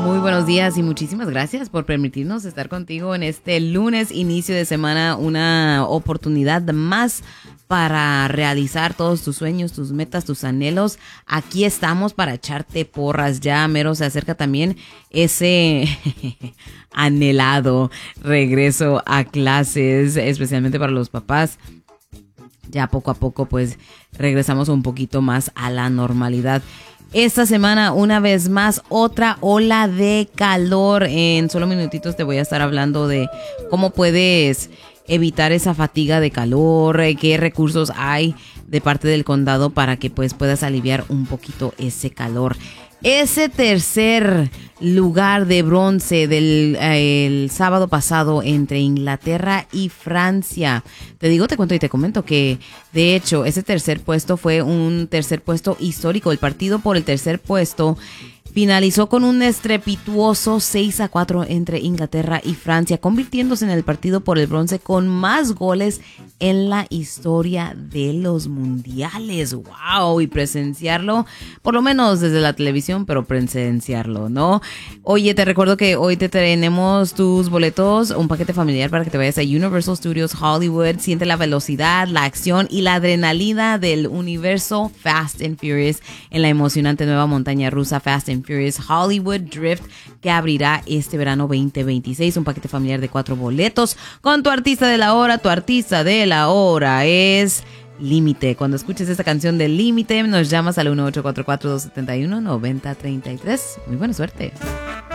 Muy buenos días y muchísimas gracias por permitirnos estar contigo en este lunes, inicio de semana, una oportunidad más para realizar todos tus sueños, tus metas, tus anhelos. Aquí estamos para echarte porras. Ya mero se acerca también ese anhelado regreso a clases, especialmente para los papás. Ya poco a poco pues regresamos un poquito más a la normalidad. Esta semana, una vez más, otra ola de calor. En solo minutitos te voy a estar hablando de cómo puedes evitar esa fatiga de calor, qué recursos hay de parte del condado para que pues puedas aliviar un poquito ese calor. Ese tercer lugar de bronce del el sábado pasado entre Inglaterra y Francia. Te digo, te cuento y te comento que de hecho ese tercer puesto fue un tercer puesto histórico. El partido por el tercer puesto finalizó con un estrepituoso 6-4 entre Inglaterra y Francia, convirtiéndose en el partido por el bronce con más goles en la historia de los mundiales. ¡Wow! Y presenciarlo, por lo menos desde la televisión, pero presenciarlo, ¿no? Oye, te recuerdo que hoy te tenemos tus boletos, un paquete familiar para que te vayas a Universal Studios Hollywood. Siente la velocidad, la acción y la adrenalina del universo Fast and Furious en la emocionante nueva montaña rusa Fast and Furious Hollywood Drift, que abrirá este verano 2026. Un paquete familiar de 4 boletos con tu artista de la hora. Tu artista de la hora es Límite. Cuando escuches esta canción de Límite, nos llamas al 1844-271-9033. Muy buena suerte.